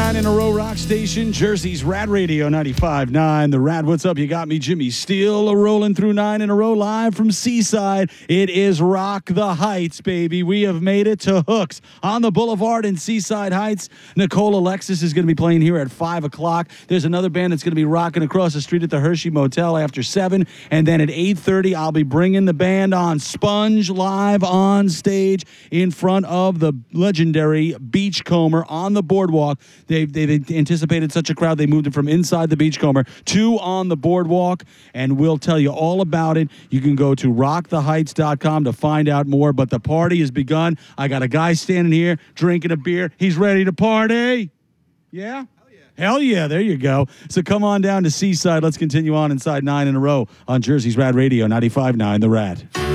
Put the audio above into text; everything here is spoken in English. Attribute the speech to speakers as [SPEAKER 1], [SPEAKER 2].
[SPEAKER 1] 9 in a row rock station, Jersey's Rad Radio 95.9. The Rad, what's up? You got me, Jimmy Steele, rolling through 9 in a row live from Seaside. It is Rock the Heights, baby. We have made it to Hooks on the Boulevard in Seaside Heights. Nicole Alexis is going to be playing here at 5 o'clock. There's another band that's going to be rocking across the street at the Hershey Motel after 7. And then at 8:30, I'll be bringing the band on Sponge live on stage in front of the legendary Beachcomber on the boardwalk. They anticipated such a crowd, they moved it from inside the Beachcomber to on the boardwalk, and we'll tell you all about it. You can go to rocktheheights.com to find out more, but the party has begun. I got a guy standing here drinking a beer. He's ready to party. Yeah? Hell yeah, there you go. So come on down to Seaside. Let's continue on inside 9 in a row on Jersey's Rad Radio 95.9 The Rad.